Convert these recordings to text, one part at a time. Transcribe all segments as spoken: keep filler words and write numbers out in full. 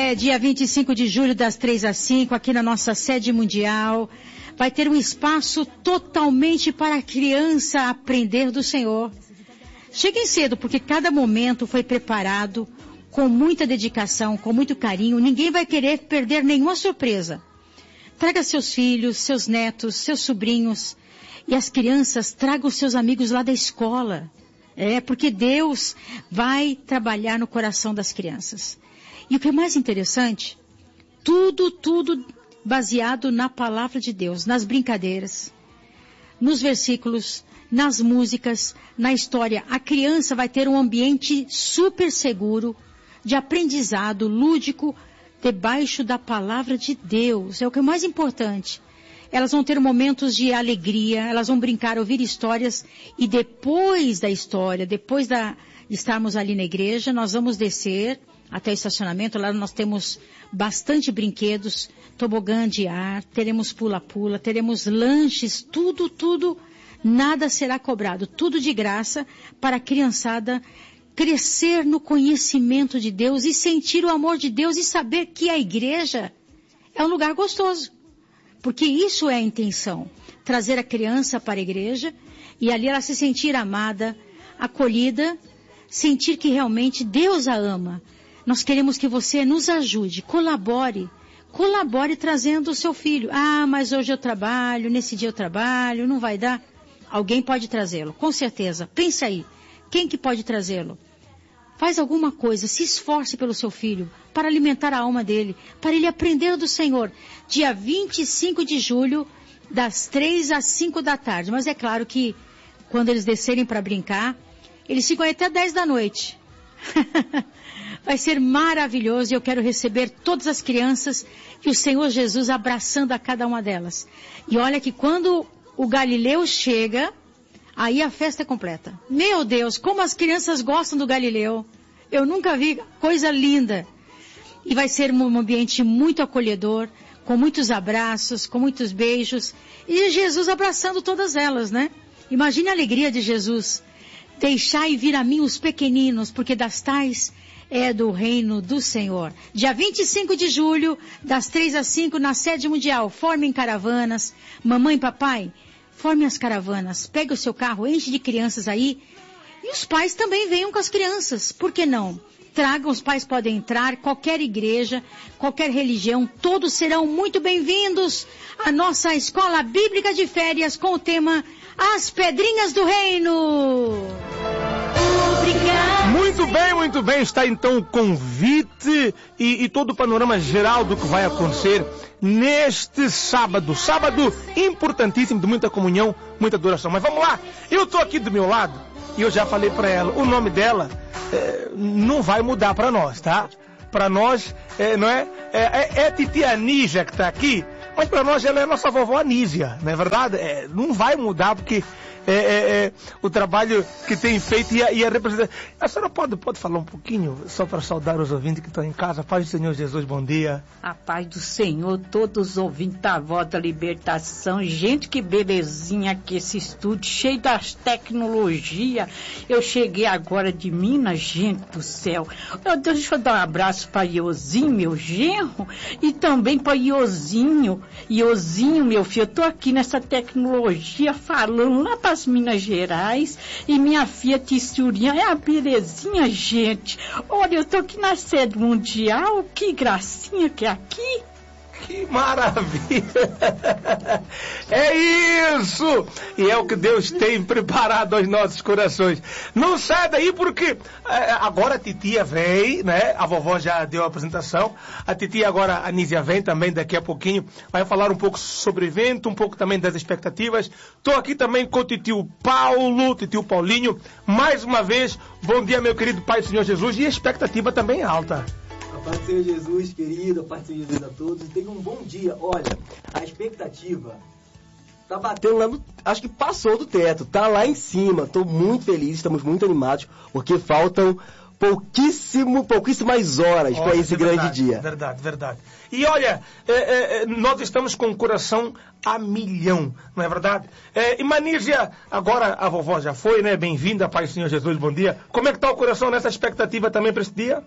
É, dia vinte e cinco de julho, das três às cinco, aqui na nossa sede mundial, vai ter um espaço totalmente para a criança aprender do Senhor. Cheguem cedo, porque cada momento foi preparado com muita dedicação, com muito carinho. Ninguém vai querer perder nenhuma surpresa. Traga seus filhos, seus netos, seus sobrinhos, e as crianças tragam seus amigos lá da escola. É, porque Deus vai trabalhar no coração das crianças. E o que é mais interessante, tudo, tudo baseado na palavra de Deus, nas brincadeiras, nos versículos, nas músicas, na história. A criança vai ter um ambiente super seguro, de aprendizado, lúdico, debaixo da palavra de Deus. É o que é mais importante. Elas vão ter momentos de alegria, elas vão brincar, ouvir histórias, e depois da história, depois da, de estarmos ali na igreja, nós vamos descer até o estacionamento. Lá nós temos bastante brinquedos, tobogã de ar, teremos pula-pula, teremos lanches, tudo, tudo, nada será cobrado, tudo de graça para a criançada crescer no conhecimento de Deus e sentir o amor de Deus e saber que a igreja é um lugar gostoso. Porque isso é a intenção, trazer a criança para a igreja e ali ela se sentir amada, acolhida, sentir que realmente Deus a ama. Nós queremos que você nos ajude, colabore, colabore trazendo o seu filho. Ah, mas hoje eu trabalho, nesse dia eu trabalho, não vai dar. Alguém pode trazê-lo, com certeza. Pense aí, quem que pode trazê-lo? Faz alguma coisa, se esforce pelo seu filho, para alimentar a alma dele, para ele aprender do Senhor. Dia vinte e cinco de julho, das três às cinco da tarde. Mas é claro que, quando eles descerem para brincar, eles ficam aí até dez da noite. Vai ser maravilhoso e eu quero receber todas as crianças e o Senhor Jesus abraçando a cada uma delas. E olha que quando o Galileu chega, aí a festa é completa. Meu Deus, como as crianças gostam do Galileu. Eu nunca vi coisa linda. E vai ser um ambiente muito acolhedor, com muitos abraços, com muitos beijos. E Jesus abraçando todas elas, né? Imagine a alegria de Jesus. Deixai vir a mim os pequeninos, porque das tais é do reino do Senhor. Dia vinte e cinco de julho, das três às cinco, na sede mundial. Formem caravanas. Mamãe e papai, formem as caravanas, pegue o seu carro, enche de crianças aí, e os pais também venham com as crianças, por que não? Tragam, os pais podem entrar, qualquer igreja, qualquer religião, todos serão muito bem-vindos à nossa escola bíblica de férias com o tema As Pedrinhas do Reino. Obrigado. Muito bem, muito bem, está então o convite e, e todo o panorama geral do que vai acontecer neste sábado, sábado importantíssimo, de muita comunhão, muita adoração. Mas vamos lá, eu estou aqui do meu lado e eu já falei para ela, o nome dela é, não vai mudar para nós, tá? Para nós, é, não é? É, é, é a titia Anísia que está aqui, mas para nós ela é a nossa vovó Anísia, não é verdade? É, não vai mudar porque é, é, é o trabalho que tem feito e a, e a representação. A senhora pode, pode falar um pouquinho, só para saudar os ouvintes que estão em casa? Paz do Senhor Jesus, bom dia. A paz do Senhor, todos os ouvintes da Voz da Libertação. Gente, que belezinha aqui esse estúdio, cheio das tecnologias. Eu cheguei agora de Minas, gente do céu. Eu, deixa eu dar um abraço para Iozinho, meu genro, e também para Iozinho. Iozinho, meu filho, eu tô aqui nessa tecnologia falando lá para Minas Gerais, e minha filha Tissurinha é a belezinha, gente. Olha, eu tô aqui na sede mundial, que gracinha que é aqui. Que maravilha! É isso! E é o que Deus tem preparado aos nossos corações. Não sai daí porque é, agora a titia vem, né? A vovó já deu a apresentação. A titia agora, a Anísia, vem também daqui a pouquinho. Vai falar um pouco sobre o evento, um pouco também das expectativas. Estou aqui também com o titio Paulo, titio Paulinho. Mais uma vez, bom dia, meu querido Pai do Senhor Jesus. E a expectativa também é alta. A paz do Senhor Jesus, querido, a paz do Senhor Jesus a todos. Tenham um bom dia. Olha, a expectativa tá batendo lá no... Acho que passou do teto, tá lá em cima. Tô muito feliz, estamos muito animados, porque faltam pouquíssimo, pouquíssimas horas para esse é grande verdade, dia. Verdade, verdade. E olha, é, é, nós estamos com o coração a milhão, não é verdade? É, e Manísia, agora a vovó já foi, né? Bem-vinda, Pai do Senhor Jesus, bom dia. Como é que tá o coração nessa expectativa também para esse dia?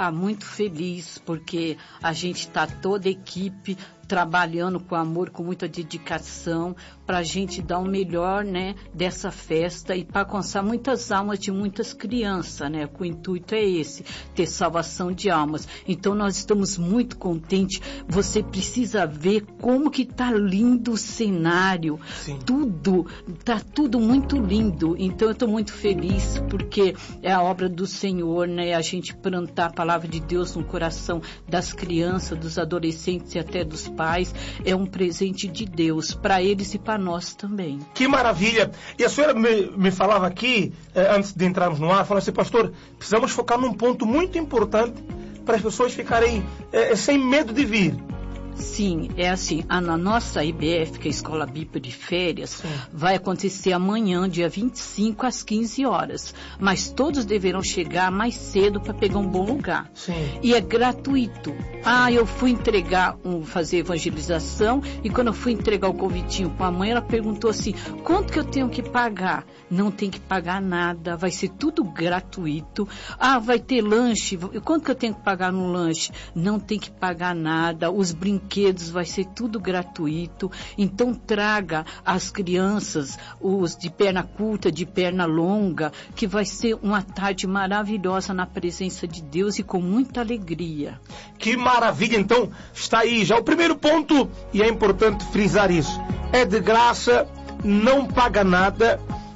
Ah, muito feliz, porque a gente está toda a equipe trabalhando com amor, com muita dedicação, para a gente dar o melhor, né, dessa festa e para alcançar muitas almas de muitas crianças, né? O intuito é esse, ter salvação de almas. Então nós estamos muito contentes. Você precisa ver como que tá lindo o cenário. Sim. Tudo, tá tudo muito lindo. Então eu estou muito feliz porque é a obra do Senhor, né? A gente plantar a palavra de Deus no coração das crianças, dos adolescentes e até dos pais, é um presente de Deus para eles e para nós também. Que maravilha! E a senhora me, me falava aqui, eh, antes de entrarmos no ar, falou assim, pastor, precisamos focar num ponto muito importante para as pessoas ficarem eh, sem medo de vir. Sim, é assim, a, na nossa I B F, que é a Escola Bíblica de Férias, Sim. vai acontecer amanhã, dia vinte e cinco, às quinze horas. Mas todos deverão chegar mais cedo para pegar um bom lugar. Sim. E é gratuito. Ah, eu fui entregar, um, fazer evangelização, e quando eu fui entregar o convitinho com a mãe, ela perguntou assim, quanto que eu tenho que pagar? Não tem que pagar nada, vai ser tudo gratuito. Ah, vai ter lanche, quanto que eu tenho que pagar no lanche? Não tem que pagar nada, os brinquedos brinquedos, vai ser tudo gratuito. Então traga as crianças, os de perna curta, de perna longa, que vai ser uma tarde maravilhosa na presença de Deus e com muita alegria. Que maravilha! Então está aí já o primeiro ponto, e é importante frisar isso. É de graça, não paga nada,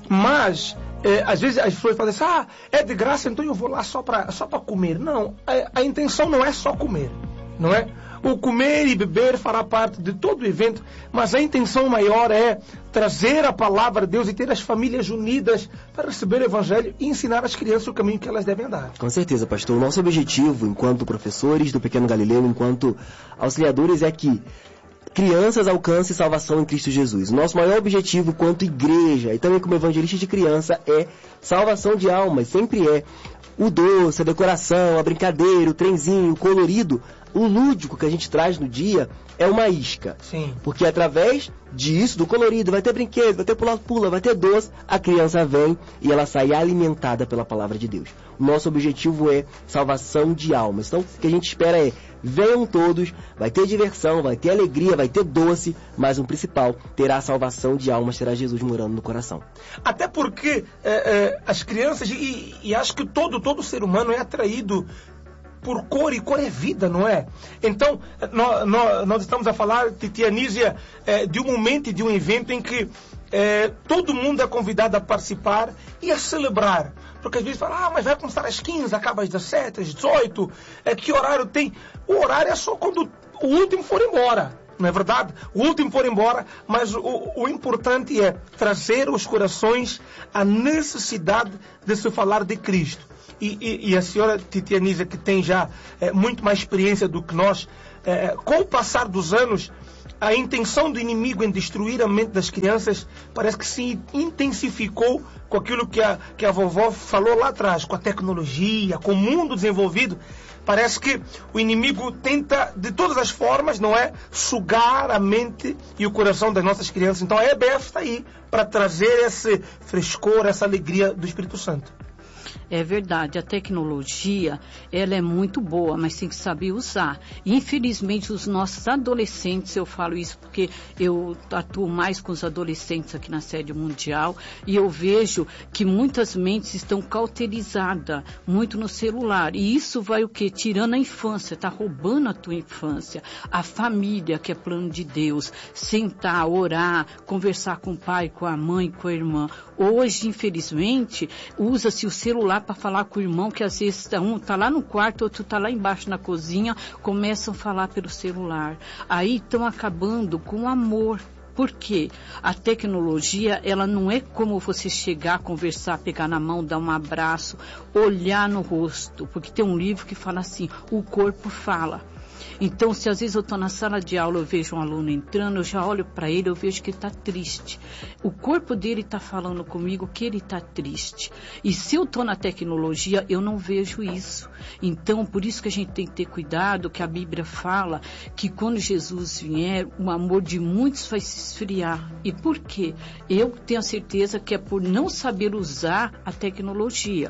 mas é, às vezes as pessoas falam assim, ah, é de graça, então eu vou lá só para só para comer. Não, a, a intenção não é só comer, não é? O comer e beber fará parte de todo o evento, mas a intenção maior é trazer a palavra de Deus e ter as famílias unidas para receber o Evangelho e ensinar as crianças o caminho que elas devem andar. Com certeza, pastor. O nosso objetivo, enquanto professores do Pequeno Galileu, enquanto auxiliadores, é que crianças alcancem salvação em Cristo Jesus. O nosso maior objetivo, enquanto igreja e também como evangelista de criança, é salvação de almas. Sempre é o doce, a decoração, a brincadeira, o trenzinho, o colorido. O lúdico que a gente traz no dia é uma isca. Sim. Porque através disso, do colorido, vai ter brinquedo, vai ter pula-pula, vai ter doce, a criança vem e ela sai alimentada pela palavra de Deus. O nosso objetivo é salvação de almas. Então, o que a gente espera é, venham todos, vai ter diversão, vai ter alegria, vai ter doce, mas o principal, terá salvação de almas, terá Jesus morando no coração. Até porque é, é, as crianças, e, e acho que todo, todo ser humano é atraído por cor, e cor é vida, não é? Então, nós, nós, nós estamos a falar, Titia Nízia, é, de um momento e de um evento em que é, todo mundo é convidado a participar e a celebrar. Porque às vezes fala, ah, mas vai começar às quinze, acaba às dezessete, às dezoito, é, que horário tem? O horário é só quando o último for embora. Não é verdade? O último for embora, mas o, o importante é trazer os corações à necessidade de se falar de Cristo. E, e, e a senhora Titia Nízia, que tem já é, muito mais experiência do que nós, é, com o passar dos anos, a intenção do inimigo em destruir a mente das crianças parece que se intensificou com aquilo que a, que a vovó falou lá atrás, com a tecnologia, com o mundo desenvolvido. Parece que o inimigo tenta, de todas as formas, não é, sugar a mente e o coração das nossas crianças. Então a E B F está aí para trazer esse frescor, essa alegria do Espírito Santo. É verdade, a tecnologia, ela é muito boa, mas tem que saber usar. Infelizmente, os nossos adolescentes, eu falo isso porque eu atuo mais com os adolescentes aqui na sede mundial, e eu vejo que muitas mentes estão cauterizadas, muito no celular. E isso vai o quê? Tirando a infância, está roubando a tua infância. A família, que é plano de Deus, sentar, orar, conversar com o pai, com a mãe, com a irmã. Hoje, infelizmente, usa-se o celular para falar com o irmão, que às vezes um está lá no quarto, outro está lá embaixo na cozinha, começam a falar pelo celular. Aí estão acabando com o amor. Por quê? A tecnologia, ela não é como você chegar, conversar, pegar na mão, dar um abraço, olhar no rosto. Porque tem um livro que fala assim, o corpo fala. Então, se às vezes eu estou na sala de aula, eu vejo um aluno entrando, eu já olho para ele, eu vejo que ele está triste. O corpo dele está falando comigo que ele está triste. E se eu estou na tecnologia, eu não vejo isso. Então, por isso que a gente tem que ter cuidado, que a Bíblia fala que quando Jesus vier, o amor de muitos vai se esfriar. E por quê? Eu tenho a certeza que é por não saber usar a tecnologia.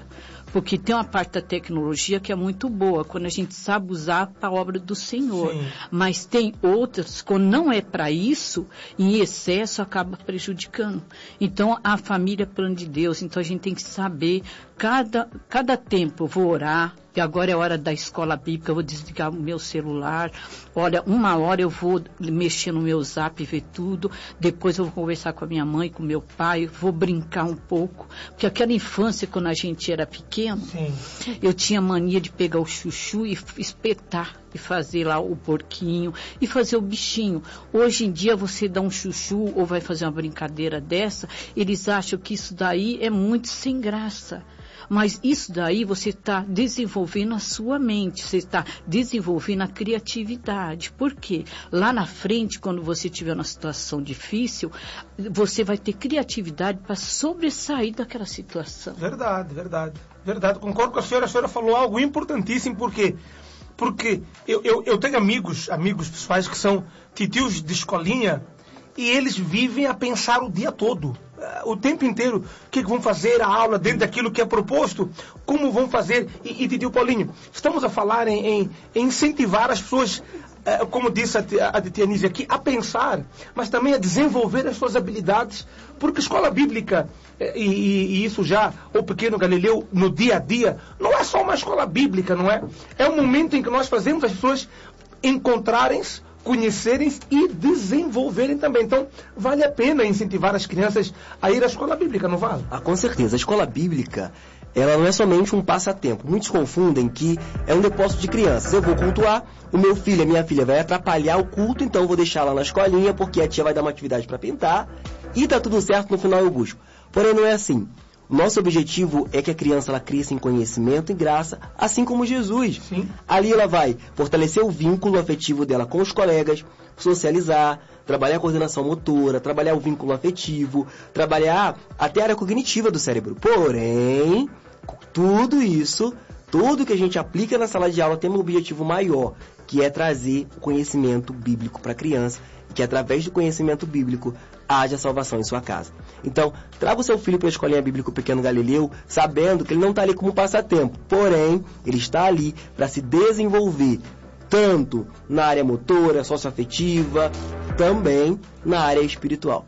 Porque tem uma parte da tecnologia que é muito boa, quando a gente sabe usar para a obra do Senhor. Sim. Mas tem outras, quando não é para isso, em excesso acaba prejudicando. Então, a família é plano de Deus, então a gente tem que saber, cada, cada tempo eu vou orar, e agora é hora da escola bíblica, eu vou desligar o meu celular, olha, uma hora eu vou mexer no meu zap e ver tudo, depois eu vou conversar com a minha mãe, com o meu pai, vou brincar um pouco, porque aquela infância, quando a gente era pequeno, Sim. eu tinha mania de pegar o chuchu e espetar, e fazer lá o porquinho, e fazer o bichinho. Hoje em dia, você dá um chuchu, ou vai fazer uma brincadeira dessa, eles acham que isso daí é muito sem graça. Mas isso daí você está desenvolvendo a sua mente, você está desenvolvendo a criatividade. Por quê? Lá na frente, quando você tiver uma situação difícil, você vai ter criatividade para sobressair daquela situação. Verdade, verdade. Verdade. Concordo com a senhora. A senhora falou algo importantíssimo, porque porque eu, eu, eu tenho amigos, amigos pessoais que são titios de escolinha, e eles vivem a pensar o dia todo. O tempo inteiro, o que vão fazer, a aula dentro daquilo que é proposto, como vão fazer. E, e tio Paulinho, estamos a falar em, em, em incentivar as pessoas, como disse a, a tia Nízia aqui, a pensar, mas também a desenvolver as suas habilidades, porque escola bíblica, e, e, e isso já, o pequeno Galileu, no dia a dia, não é só uma escola bíblica, não é? É um momento em que nós fazemos as pessoas encontrarem-se, conhecerem e desenvolverem também. Então, vale a pena incentivar as crianças a ir à escola bíblica, não vale? Ah, com certeza. A escola bíblica, ela não é somente um passatempo. Muitos confundem que é um depósito de crianças. Eu vou cultuar, o meu filho, a minha filha vai atrapalhar o culto, então eu vou deixar lá na escolinha, porque a tia vai dar uma atividade para pintar, e tá tudo certo, no final eu busco. Porém, não é assim. Nosso objetivo é que a criança ela cresça em conhecimento e graça, assim como Jesus. Sim. Ali ela vai fortalecer o vínculo afetivo dela com os colegas, socializar, trabalhar a coordenação motora, trabalhar o vínculo afetivo, trabalhar até a área cognitiva do cérebro. Porém, tudo isso, tudo que a gente aplica na sala de aula tem um objetivo maior, que é trazer o conhecimento bíblico para a criança, e que através do conhecimento bíblico haja salvação em sua casa. Então, traga o seu filho para a escolinha bíblica Pequeno Galileu, sabendo que ele não está ali como passatempo, porém, ele está ali para se desenvolver, tanto na área motora, socioafetiva, também na área espiritual.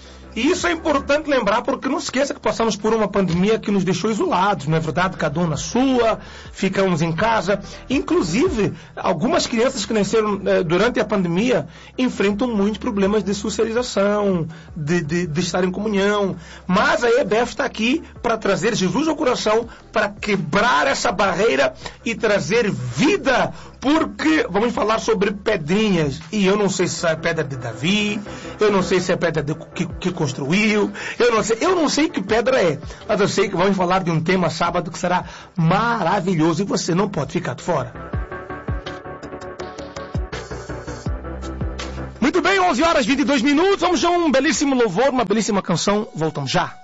E isso é importante lembrar, porque não se esqueça que passamos por uma pandemia que nos deixou isolados, não é verdade? Cada um na sua, ficamos em casa. Inclusive, algumas crianças que nasceram eh, durante a pandemia enfrentam muitos problemas de socialização, de, de, de estar em comunhão. Mas a E B F está aqui para trazer Jesus ao coração, para quebrar essa barreira e trazer vida, porque vamos falar sobre pedrinhas, e eu não sei se é pedra de Davi, eu não sei se é pedra de, que, que construiu, eu não sei, eu não sei que pedra é, mas eu sei que vamos falar de um tema sábado que será maravilhoso e você não pode ficar de fora. Muito bem, onze horas e vinte e dois minutos, vamos a um belíssimo louvor, uma belíssima canção, voltamos já.